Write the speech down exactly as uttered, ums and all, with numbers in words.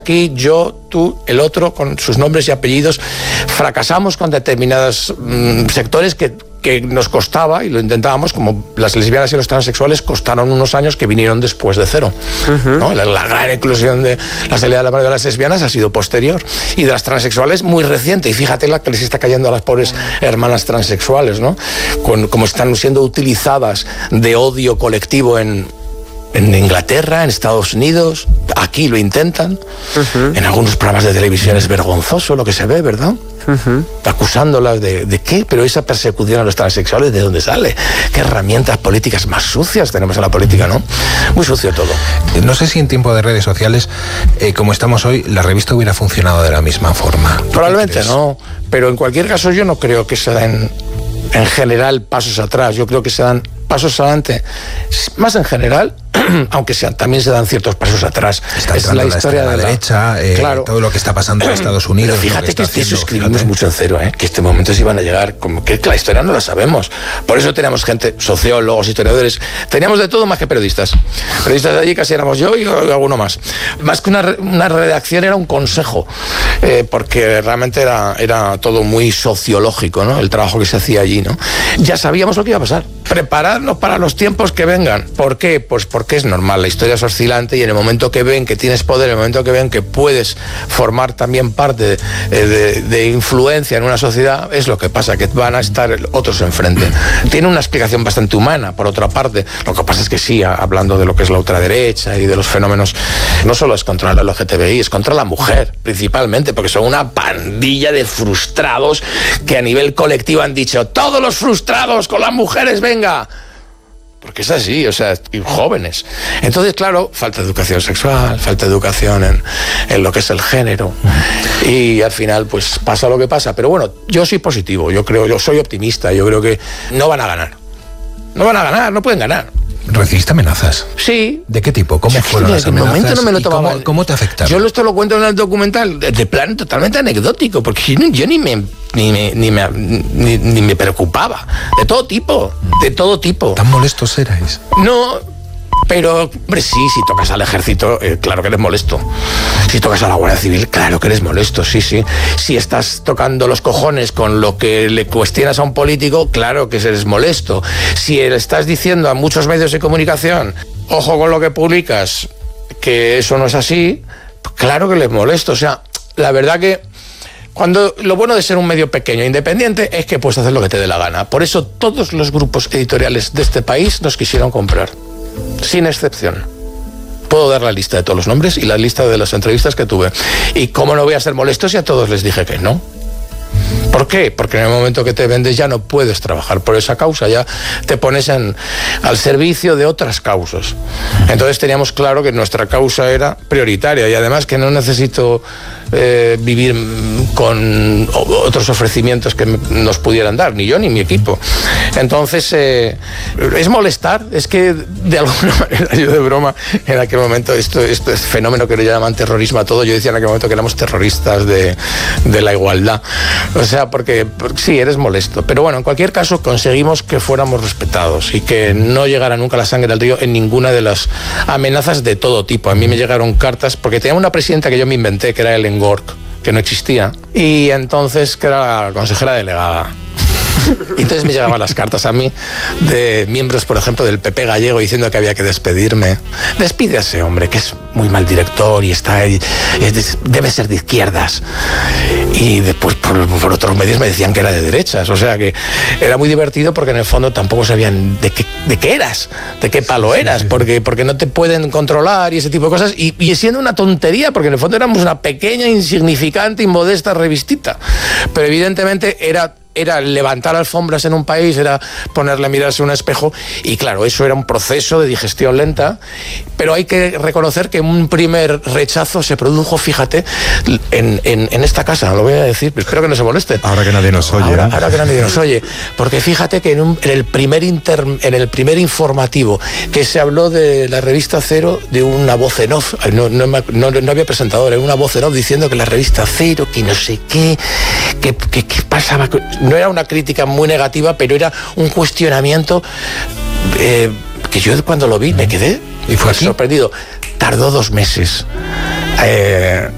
Aquí yo, tú, el otro, con sus nombres y apellidos, fracasamos con determinados mmm, sectores que, que nos costaba, y lo intentábamos, como las lesbianas y los transexuales costaron unos años que vinieron después de cero. Uh-huh. ¿No? La, la gran inclusión de la salida de la mano de las lesbianas ha sido posterior, y de las transexuales muy reciente, y fíjate la que les está cayendo a las pobres hermanas transexuales, ¿no? Con, como están siendo utilizadas de odio colectivo en... en Inglaterra, en Estados Unidos, aquí lo intentan. Uh-huh. En algunos programas de televisión es vergonzoso lo que se ve, ¿verdad? Uh-huh. Acusándolas de, de qué, pero esa persecución a los transexuales, ¿de dónde sale? ¿Qué herramientas políticas más sucias tenemos en la política, no? Muy sucio todo. No sé si en tiempo de redes sociales, eh, como estamos hoy, la revista hubiera funcionado de la misma forma. Probablemente no, pero en cualquier caso yo no creo que se den en general pasos atrás, yo creo que se dan pasos adelante, más en general, aunque sean, también se dan ciertos pasos atrás. Está es la historia la de la derecha, eh, claro. Todo lo que está pasando en Estados Unidos. Pero fíjate que, que de eso escribimos mucho en Cero, ¿eh? Que este momentos iban a llegar, como que la historia no la sabemos. Por eso teníamos gente, sociólogos, historiadores, teníamos de todo más que periodistas. Periodistas de allí casi éramos yo y alguno más. Más que una, una redacción era un consejo, eh, porque realmente era, era todo muy sociológico, ¿no? El trabajo que se hacía allí, ¿no? Ya sabíamos lo que iba a pasar. Prepararnos para los tiempos que vengan. ¿Por qué? Pues porque es normal, la historia es oscilante, y en el momento que ven que tienes poder, en el momento que ven que puedes formar también parte de, de, de influencia en una sociedad, es lo que pasa, que van a estar otros enfrente. Tiene una explicación bastante humana, por otra parte. Lo que pasa es que sí, hablando de lo que es la ultraderecha y de los fenómenos, no solo es contra el L G T B I, es contra la mujer, principalmente, porque son una pandilla de frustrados que a nivel colectivo han dicho: todos los frustrados con las mujeres, venga. Porque es así, o sea, y jóvenes. Entonces, claro, falta educación sexual, falta educación en, en lo que es el género. Y al final, pues, pasa lo que pasa. Pero bueno, yo soy positivo, yo creo, yo soy optimista, yo creo que no van a ganar. No van a ganar, no pueden ganar. ¿Recibiste amenazas? Sí. ¿De qué tipo? ¿Cómo sí, fueron las amenazas? momento no me lo tomaba. ¿Cómo, ¿Cómo te afectaron? Yo esto lo cuento en el documental de plan totalmente anecdótico, porque yo, yo ni me ni me, ni me ni, ni me preocupaba. De todo tipo, de todo tipo. ¿Tan molestos erais? No, pero, hombre, sí, si tocas al ejército, eh, claro que eres molesto. Si tocas a la Guardia Civil, claro que eres molesto, sí, sí. Si estás tocando los cojones con lo que le cuestionas a un político, claro que eres molesto. Si le estás diciendo a muchos medios de comunicación, ojo con lo que publicas, que eso no es así, claro que les molesto. O sea, la verdad que cuando lo bueno de ser un medio pequeño e independiente es que puedes hacer lo que te dé la gana. Por eso todos los grupos editoriales de este país nos quisieron comprar, sin excepción. Puedo dar la lista de todos los nombres y la lista de las entrevistas que tuve. Y cómo no voy a ser molesto si a todos les dije que no. ¿Por qué? Porque en el momento que te vendes ya no puedes trabajar por esa causa, ya te pones en, al servicio de otras causas. Entonces teníamos claro que nuestra causa era prioritaria, y además que no necesito eh, vivir con otros ofrecimientos que nos pudieran dar, ni yo ni mi equipo. Entonces eh, es molestar, es que de alguna manera, yo de broma, en aquel momento, esto, esto es fenómeno que lo llaman terrorismo a todo, yo decía en aquel momento que éramos terroristas de, de la igualdad. O sea, porque, porque sí, eres molesto. Pero bueno, en cualquier caso conseguimos que fuéramos respetados y que no llegara nunca la sangre al río en ninguna de las amenazas de todo tipo. A mí me llegaron cartas, porque tenía una presidenta que yo me inventé, que era Ellen Gork, que no existía, y entonces que era la consejera delegada. Y entonces me llegaban las cartas a mí de miembros, por ejemplo, del P P gallego, diciendo que había que despedirme. Despide a ese hombre, que es muy mal director y está ahí, es, debe ser de izquierdas. Y después por, por otros medios me decían que era de derechas. O sea que era muy divertido, porque en el fondo tampoco sabían de qué, de qué eras, de qué palo eras, porque, porque no te pueden controlar y ese tipo de cosas. Y, y siendo una tontería, porque en el fondo éramos una pequeña, insignificante y modesta revistita. Pero evidentemente era... era levantar alfombras en un país, era ponerle a mirarse un espejo, y claro, eso era un proceso de digestión lenta, pero hay que reconocer que un primer rechazo se produjo, fíjate, en, en, en esta casa, lo voy a decir, espero que no se molesten. Ahora que nadie nos oye. Ahora, ahora que nadie nos oye, porque fíjate que en, un, en, el primer inter, en el primer informativo que se habló de la revista Cero, de una voz en off, no, no, no, no había presentador, era una voz en off diciendo que la revista Cero, que no sé qué, que, que, que pasaba... No era una crítica muy negativa, pero era un cuestionamiento eh, que yo cuando lo vi me quedé ¿Y fue aquí? sorprendido. Tardó dos meses. Eh,